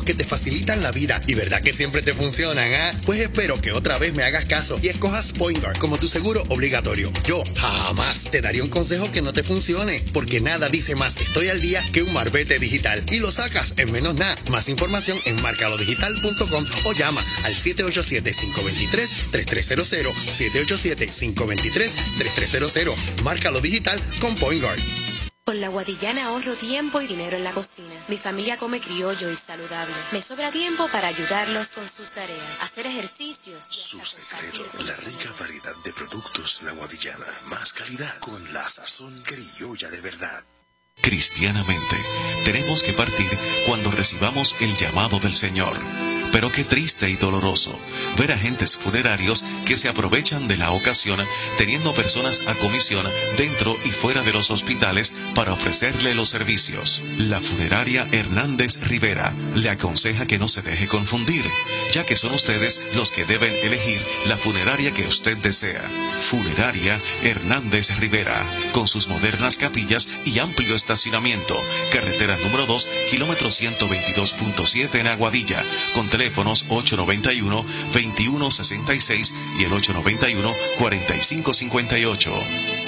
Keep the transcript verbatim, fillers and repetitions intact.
que te facilitan la vida y verdad que siempre te funcionan, ¿ah? ¿eh? Pues espero que otra vez me hagas caso y escojas PointGuard como tu seguro obligatorio. Yo jamás te daría un consejo que no te funcione, porque nada dice más estoy al día que un marbete digital y lo sacas en menos nada. Más información en marcalo digital punto com o llama al siete ocho siete, cinco dos tres, tres tres cero cero, siete ocho siete, cinco dos tres, tres tres cero cero. Márcalo digital con PointGuard. Con la Guadillana ahorro tiempo y dinero en la cocina. Mi familia come criollo y saludable. Me sobra tiempo para ayudarlos con sus tareas, hacer ejercicios. Su secreto, la rica variedad de productos La Guadillana. Más calidad con la sazón criolla de verdad. Cristianamente, tenemos que partir cuando recibamos el llamado del Señor. Pero qué triste y doloroso ver agentes funerarios que se aprovechan de la ocasión teniendo personas a comisión dentro y fuera de los hospitales para ofrecerle los servicios. La funeraria Hernández Rivera le aconseja que no se deje confundir, ya que son ustedes los que deben elegir la funeraria que usted desea. Funeraria Hernández Rivera, con sus modernas capillas y amplio estacionamiento. Carretera número dos, kilómetro ciento veintidós punto siete en Aguadilla, con teléfonos ocho noventa y uno, veintiuno sesenta y seis y el ocho noventa y uno, cuarenta y cinco cincuenta y ocho.